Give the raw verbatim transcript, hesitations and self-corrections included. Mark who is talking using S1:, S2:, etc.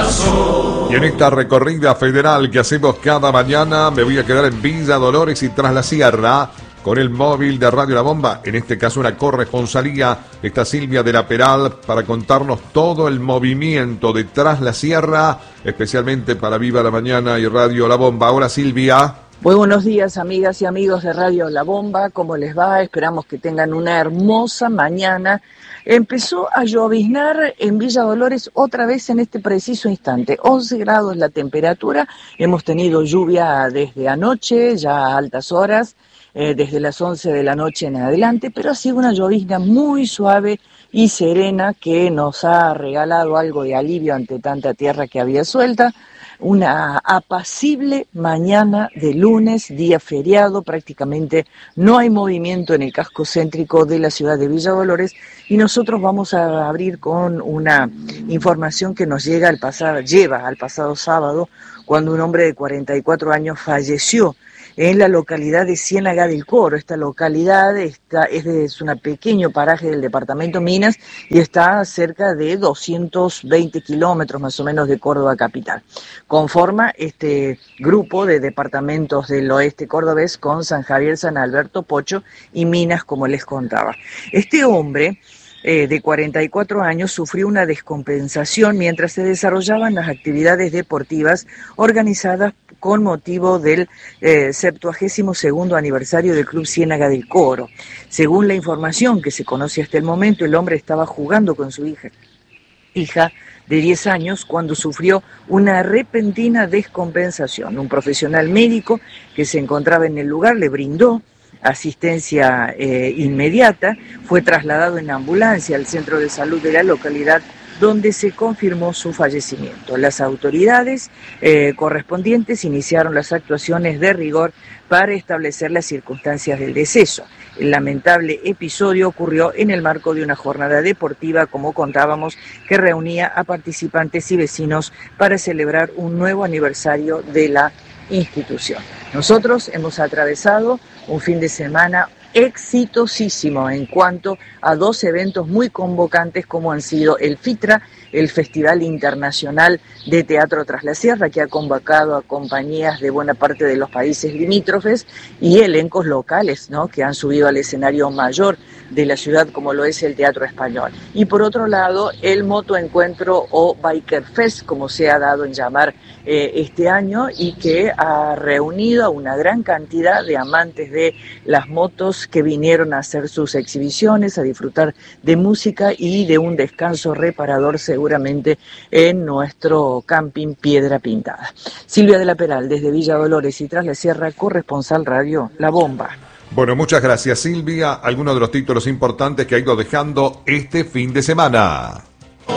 S1: corazón.
S2: Y en esta recorrida federal que hacemos cada mañana, me voy a quedar en Villa Dolores y Tras la Sierra con el móvil de Radio La Bomba, en este caso una corresponsalía. Está Silvia de la Peral para contarnos todo el movimiento de Tras la Sierra, especialmente para Viva la Mañana y Radio La Bomba. Hola, Silvia.
S3: Muy buenos días, amigas y amigos de Radio La Bomba. ¿Cómo les va? Esperamos que tengan una hermosa mañana. Empezó a lloviznar en Villa Dolores otra vez en este preciso instante. once grados la temperatura. Hemos tenido lluvia desde anoche, ya a altas horas, eh, desde las once de la noche en adelante, pero ha sido una llovizna muy suave y serena que nos ha regalado algo de alivio ante tanta tierra que había suelta. Una apacible mañana de lunes, día feriado, prácticamente no hay movimiento en el casco céntrico de la ciudad de Villa Dolores y nosotros vamos a abrir con una información que nos llega al pasado, lleva al pasado sábado, cuando un hombre de cuarenta y cuatro años falleció en la localidad de Ciénaga del Coro. Esta localidad está, es, de, es un pequeño paraje del departamento Minas y está a cerca de doscientos veinte kilómetros más o menos de Córdoba capital. Conforma este grupo de departamentos del oeste cordobés con San Javier, San Alberto, Pocho y Minas, como les contaba. Este hombre Eh, de cuarenta y cuatro años sufrió una descompensación mientras se desarrollaban las actividades deportivas organizadas con motivo del eh, septuagésimo segundo aniversario del Club Ciénaga del Coro. Según la información que se conoce hasta el momento, el hombre estaba jugando con su hija, hija de diez años cuando sufrió una repentina descompensación. Un profesional médico que se encontraba en el lugar le brindó asistencia eh, inmediata, fue trasladado en ambulancia al centro de salud de la localidad donde se confirmó su fallecimiento. Las autoridades eh, correspondientes iniciaron las actuaciones de rigor para establecer las circunstancias del deceso. El lamentable episodio ocurrió en el marco de una jornada deportiva, como contábamos, que reunía a participantes y vecinos para celebrar un nuevo aniversario de la institución. Nosotros hemos atravesado un fin de semana exitosísimo en cuanto a dos eventos muy convocantes como han sido el FITRA, el Festival Internacional de Teatro Tras la Sierra, que ha convocado a compañías de buena parte de los países limítrofes y elencos locales, ¿no?, que han subido al escenario mayor de la ciudad, como lo es el Teatro Español. Y por otro lado, el Motoencuentro o Biker Fest, como se ha dado en llamar eh, este año, y que ha reunido a una gran cantidad de amantes de las motos que vinieron a hacer sus exhibiciones, a disfrutar de música y de un descanso reparador seguramente en nuestro camping Piedra Pintada. Silvia de la Peral, desde Villa Dolores y Tras la Sierra, corresponsal Radio La Bomba.
S2: Bueno, muchas gracias, Silvia. Algunos de los títulos importantes que ha ido dejando este fin de semana.